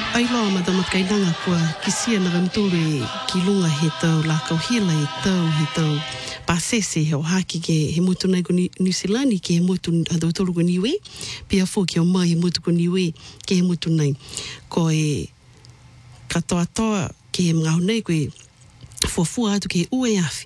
Ai loa madamat kainanga kua kisia na ramtulu e ki lunga he tau la kauhila he tau pasese he o haki ke he mutu nei ko New Zealand ke he mutu adotolu ko niwe pia fo ke o mai he mutu ko niwe ke he mutu nei ko e katoa toa ke he ngau nei ko e fuafua atu ke ue afi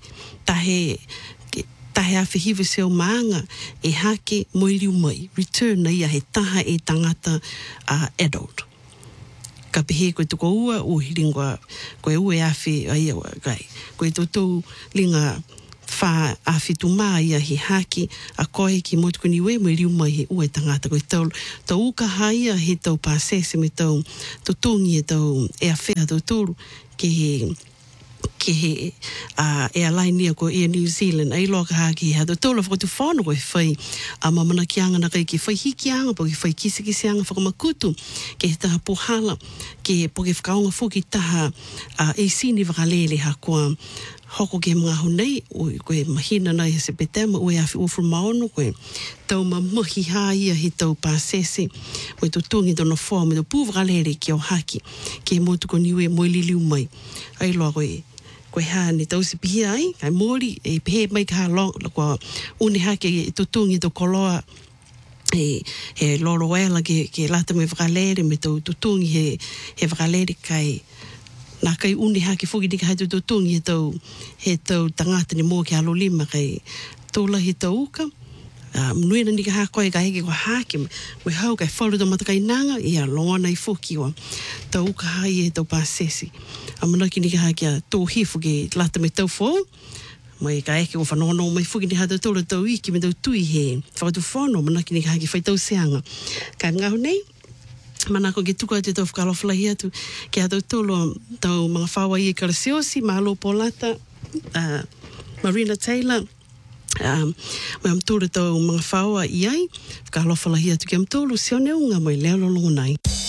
tahe awhi hiwe seo maanga e hake moiriu mai return na ia he taha e tangata adult ka pehe koe tuko ua o hiringwa koe ue awhi aia kai koe totou linga wha awhi tu maa ia he hake a koe ki motu ko niwe moiriu mai he ue tangata koe tau uka haia he tau pasese me tau totongi e tau e awhea totoru ke he airline nia ko Air New Zealand ai loka haki ha to tola fo tu fono ko fai mamana kianga na kai ki fai hikianga po ki fai kisianga fo makutu ke ta pohala ke po ke fkaunga fo ki ta e sini vagalele ha ko hoko ke mga honei o ko mahina na se betema o afi o from maono ko tau mamohi ha ia he tau pasese o to tungi do no fo me do puvralele ki o haki ke motu ko niwe mo liliu mai ai lo koe hane tau si pihia ai, kai mori, e pehe mai ka long, ko une hake e tutungi to koloa, he loro wela ke lata me whakalere, me tau tutungi he whakalere kai, nā kai une hake whuki nika hai tutungi he tau tangata ni mō ke alo lima kai tōla he tau uka, nuena nika ha koe ka heke ko hake, me hau kai whalu to matakai nanga, ia longona i whuki wa, tau uka hai e tau pasesi. Amanaki nika hake a tō hifu ke lata me tau whau, mai ka eke o whanono mai whuki ni hata tōla tau iki me tau tui he, whakatu whano, manaki nika hake whai tau seanga. Ka ngahu nei, manako ke tuku atu tau whakalofalahi atu, ke a tau tau mga whawa i e Karasiosi, Mahalo Polata, Marina Taylor, mai am tōra tau mga whawa i ai, whakalofalahi atu ke am tōlu, seo neunga mai leo lolongo nei.